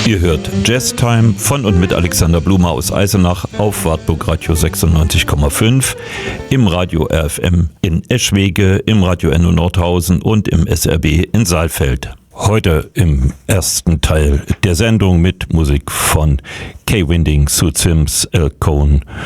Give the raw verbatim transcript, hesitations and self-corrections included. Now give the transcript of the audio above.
Ihr hört Jazztime von und mit Alexander Blumer aus Eisenach auf Wartburg Radio sechsundneunzig Komma fünf, im Radio R F M in Eschwege, im Radio Enno Nordhausen und im S R B in Saalfeld. Heute im ersten Teil der Sendung mit Musik von Kay Winding, Sue Sims, Al Cohn